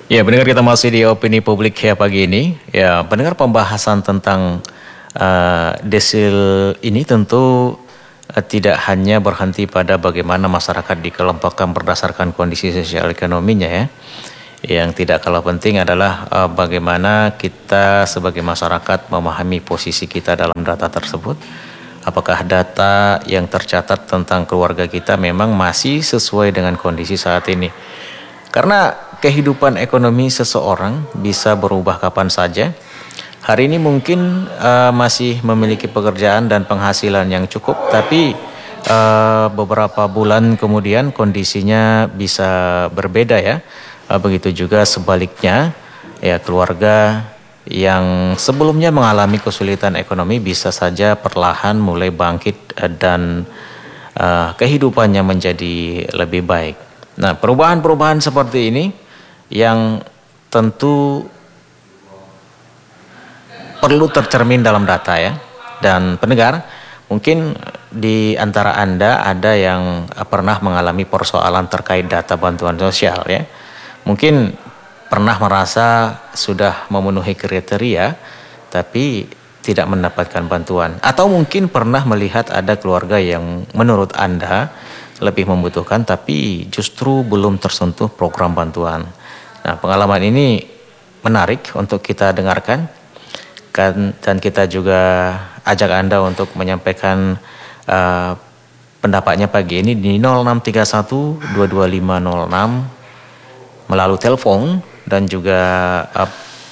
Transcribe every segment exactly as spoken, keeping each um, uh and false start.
Ya, pendengar kita masih di opini publik ya pagi ini. Ya, pendengar pembahasan tentang uh, desil ini tentu uh, tidak hanya berhenti pada bagaimana masyarakat dikelompokkan berdasarkan kondisi sosial ekonominya ya. Yang tidak kalah penting adalah uh, bagaimana kita sebagai masyarakat memahami posisi kita dalam data tersebut. Apakah data yang tercatat tentang keluarga kita memang masih sesuai dengan kondisi saat ini? Karena kehidupan ekonomi seseorang bisa berubah kapan saja. Hari ini mungkin uh, masih memiliki pekerjaan dan penghasilan yang cukup, tapi uh, beberapa bulan kemudian kondisinya bisa berbeda ya. Uh, begitu juga sebaliknya, ya keluarga yang sebelumnya mengalami kesulitan ekonomi bisa saja perlahan mulai bangkit uh, dan uh, kehidupannya menjadi lebih baik. Nah, perubahan-perubahan seperti ini yang tentu perlu tercermin dalam data ya. Dan pendengar, mungkin di antara Anda ada yang pernah mengalami persoalan terkait data bantuan sosial ya. Mungkin pernah merasa sudah memenuhi kriteria tapi tidak mendapatkan bantuan. Atau mungkin pernah melihat ada keluarga yang menurut Anda lebih membutuhkan tapi justru belum tersentuh program bantuan. Nah, pengalaman ini menarik untuk kita dengarkan kan, dan kita juga ajak Anda untuk menyampaikan uh, pendapatnya pagi ini di nol enam tiga satu dua dua lima nol enam melalui telepon dan juga uh,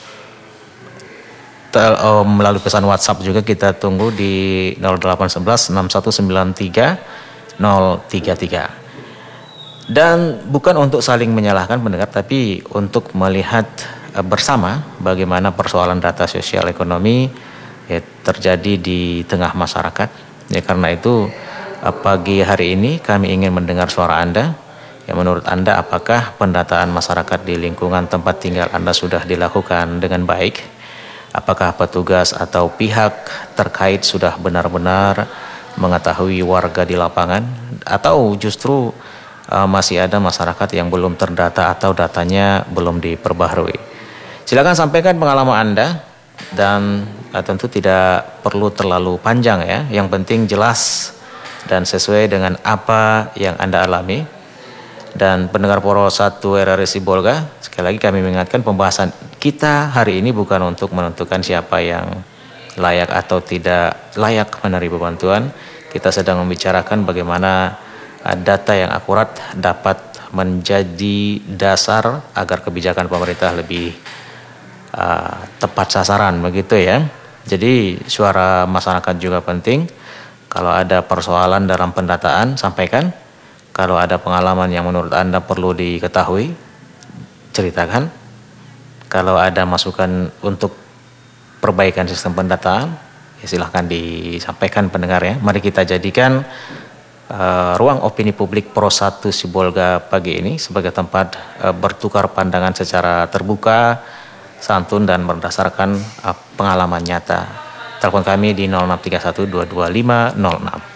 tel, uh, melalui pesan WhatsApp juga kita tunggu di nol delapan satu satu enam satu sembilan tiga nol tiga tiga. Dan bukan untuk saling menyalahkan pendengar, tapi untuk melihat uh, bersama bagaimana persoalan data sosial ekonomi ya, terjadi di tengah masyarakat. Ya, karena itu uh, pagi hari ini kami ingin mendengar suara Anda. Ya, menurut Anda apakah pendataan masyarakat di lingkungan tempat tinggal Anda sudah dilakukan dengan baik? Apakah petugas atau pihak terkait sudah benar-benar mengetahui warga di lapangan, atau justru uh, masih ada masyarakat yang belum terdata atau datanya belum diperbaharui? Silakan sampaikan pengalaman Anda dan uh, tentu tidak perlu terlalu panjang ya. Yang penting jelas dan sesuai dengan apa yang Anda alami. Dan pendengar Poro satu R R I Sibolga, sekali lagi kami mengingatkan pembahasan kita hari ini bukan untuk menentukan siapa yang layak atau tidak layak menerima bantuan. Kita sedang membicarakan bagaimana data yang akurat dapat menjadi dasar agar kebijakan pemerintah lebih uh, tepat sasaran, begitu ya. Jadi suara masyarakat juga penting. Kalau ada persoalan dalam pendataan, sampaikan. Kalau ada pengalaman yang menurut Anda perlu diketahui, ceritakan. Kalau ada masukan untuk perbaikan sistem pendataan, ya silahkan disampaikan pendengar ya. Mari kita jadikan uh, ruang opini publik Pro satu Sibolga pagi ini sebagai tempat uh, bertukar pandangan secara terbuka, santun dan berdasarkan uh, pengalaman nyata. Telepon kami di nol enam tiga satu dua dua lima nol enam.